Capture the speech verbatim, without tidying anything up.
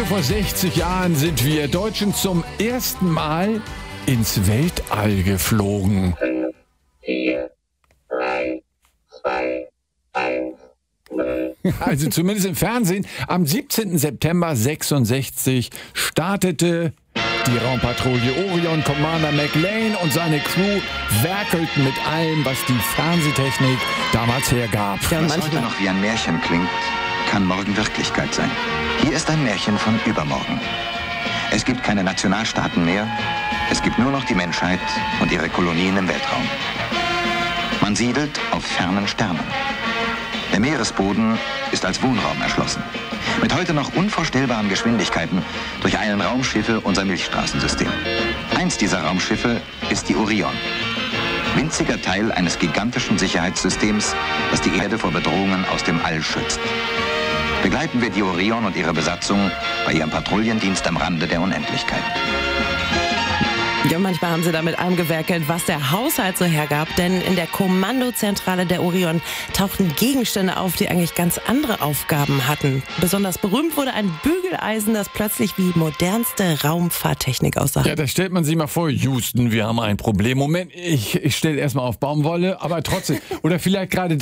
Heute vor sechzig Jahren sind wir Deutschen zum ersten Mal ins Weltall geflogen. fünf, vier, drei, zwei, eins, null. Also zumindest im Fernsehen. Am siebzehnten September sechsundsechzig startete die Raumpatrouille Orion. Commander McLean und seine Crew werkelten mit allem, was die Fernsehtechnik damals hergab. Ja, was heute noch wie ein Märchen klingt, kann morgen Wirklichkeit sein. Hier ist ein Märchen von übermorgen. Es gibt keine Nationalstaaten mehr. Es gibt nur noch die Menschheit und ihre Kolonien im Weltraum. Man siedelt auf fernen Sternen. Der Meeresboden ist als Wohnraum erschlossen. Mit heute noch unvorstellbaren Geschwindigkeiten durcheilen Raumschiffe unser Milchstraßensystem. Eins dieser Raumschiffe ist die Orion. Winziger Teil eines gigantischen Sicherheitssystems, das die Erde vor Bedrohungen aus dem All schützt. Begleiten wir die Orion und ihre Besatzung bei ihrem Patrouillendienst am Rande der Unendlichkeit. Ja, manchmal haben sie da mit allem gewerkelt, was der Haushalt so hergab, denn in der Kommandozentrale der Orion tauchten Gegenstände auf, die eigentlich ganz andere Aufgaben hatten. Besonders berühmt wurde ein Bügeleisen, das plötzlich wie modernste Raumfahrttechnik aussah. Ja, da stellt man sich mal vor, Houston, wir haben ein Problem. Moment, ich, ich stelle erstmal auf Baumwolle, aber trotzdem. Oder vielleicht gerade